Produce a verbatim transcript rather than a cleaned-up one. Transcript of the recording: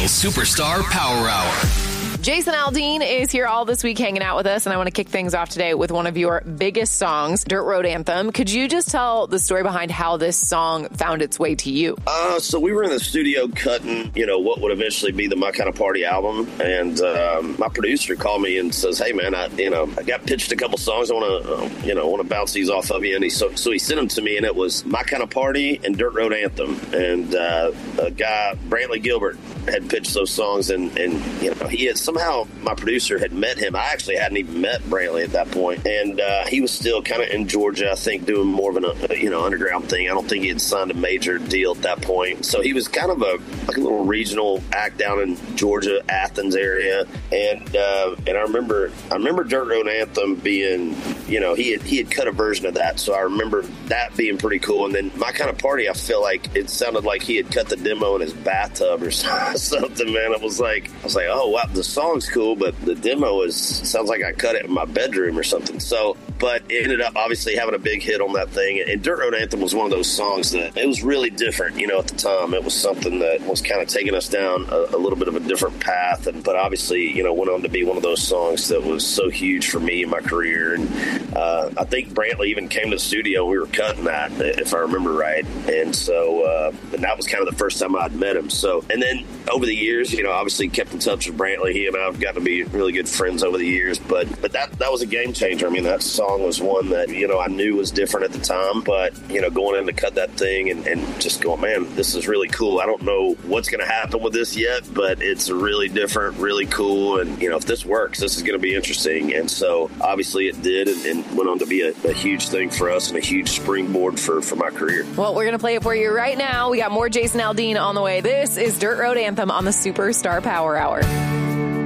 Superstar Power Hour. Jason Aldean is here all this week hanging out with us, and I want to kick things off today with one of your biggest songs, Dirt Road Anthem. Could you just tell the story behind how this song found its way to you? Uh, so we were in the studio cutting, you know, what would eventually be the My Kind of Party album, and um, my producer called me and says, "Hey, man, I, you know, I got pitched a couple songs. I want to, uh, you know, want to bounce these off of you." And he so, so he sent them to me, and it was My Kind of Party and Dirt Road Anthem. And uh, a guy, Brantley Gilbert, had pitched those songs, and, and you know, he had somehow, my producer had met him. I actually hadn't even met Brantley at that point, and uh, he was still kind of in Georgia, I think, doing more of an uh, you know underground thing. I don't think he had signed a major deal at that point, so he was kind of a like a little regional act down in Georgia, Athens area. And uh, and I remember I remember Dirt Road Anthem being, you know, he had he had cut a version of that, so I remember that being pretty cool. And then My Kind of Party, I feel like it sounded like he had cut the demo in his bathtub or something. Man, it was like I was like, oh wow, the song's cool, but the demo is sounds like I cut it in my bedroom or something. So, but it ended up obviously having a big hit on that thing. And Dirt Road Anthem was one of those songs that it was really different, you know, at the time. It was something that was kind of taking us down a, a little bit of a different path. And but obviously, you know, went on to be one of those songs that was so huge for me in my career. And uh, I think Brantley even came to the studio. We were cutting that, if I remember right. And so, uh, and that was kind of the first time I'd met him. So, and then over the years, you know, obviously kept in touch with Brantley. He and I have gotten to be really good friends over the years, but but that that was a game changer. I mean, that song was one that, you know, I knew was different at the time, but, you know, going in to cut that thing and, and just going, man, this is really cool. I don't know what's going to happen with this yet, but it's really different, really cool, and, you know, if this works, this is going to be interesting. And so, obviously, it did, and, and went on to be a, a huge thing for us and a huge springboard for, for my career. Well, we're going to play it for you right now. We got more Jason Aldean on the way. This is Dirt Road Anthem on the Superstar Power Hour.